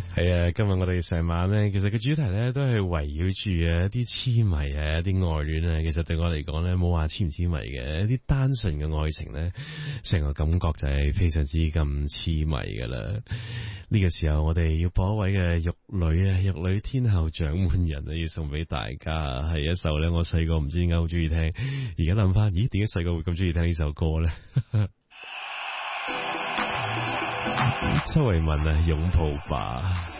係啊，今日我哋成晚咧，其實個主題咧都係圍繞住一啲痴迷啊，一啲愛戀啊。其實對我嚟講咧，冇話痴唔痴迷嘅，一啲單純嘅愛情咧，成個感覺就係非常之咁痴迷噶啦。呢個時候我哋要播一位嘅玉女啊，玉女天后掌門人啊，要送俾大家，係一首咧我細個唔知點解好中意聽，而家諗翻，咦，點解細個會咁中意聽呢首歌咧？周慧敏啊，擁抱吧。